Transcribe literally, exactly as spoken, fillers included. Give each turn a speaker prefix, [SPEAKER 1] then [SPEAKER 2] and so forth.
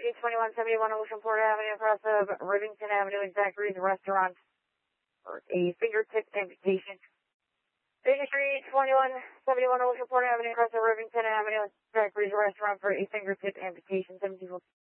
[SPEAKER 1] Street, twenty-one seventy-one Oceanport Avenue, across of Rivington Avenue, in Zachary's Restaurant, for a fingertip amputation. Baker Street, twenty-one seventy-one Oceanport Avenue, across of Rivington Avenue, Zachary's Restaurant, for a fingertip amputation. seventeen